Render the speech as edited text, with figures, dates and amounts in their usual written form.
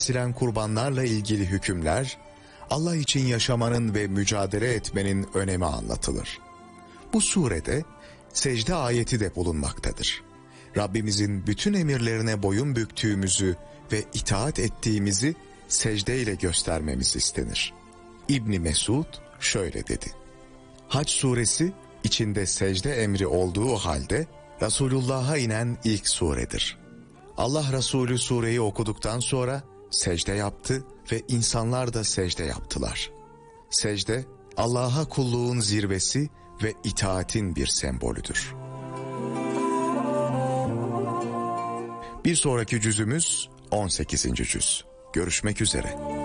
kesilen kurbanlarla ilgili hükümler, Allah için yaşamanın ve mücadele etmenin önemi anlatılır. Bu surede secde ayeti de bulunmaktadır. Rabbimizin bütün emirlerine boyun büktüğümüzü ve itaat ettiğimizi secdeyle göstermemiz istenir. İbn Mesud şöyle dedi: Hac suresi içinde secde emri olduğu halde Resulullah'a inen ilk suredir. Allah Resulü sureyi okuduktan sonra secde yaptı ve insanlar da secde yaptılar. Secde, Allah'a kulluğun zirvesi ve itaatin bir sembolüdür. Bir sonraki cüzümüz 18. cüz. Görüşmek üzere.